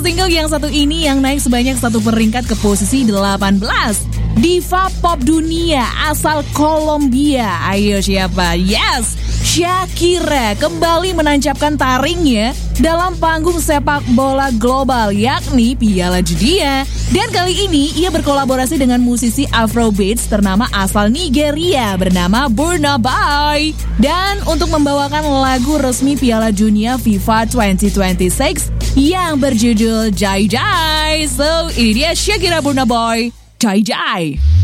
single yang satu ini yang naik sebanyak satu peringkat ke posisi 18. Diva pop dunia asal Kolombia. Ayo siapa? Yes, Shakira kembali menancapkan taringnya dalam panggung sepak bola global yakni Piala Dunia. Dan kali ini ia berkolaborasi dengan musisi Afrobeats ternama asal Nigeria bernama Burna Boy. Dan untuk membawakan lagu resmi Piala Dunia FIFA 2026 yang berjudul Jai Jai. So ini dia Shakira Burna Boy, Jai Jai.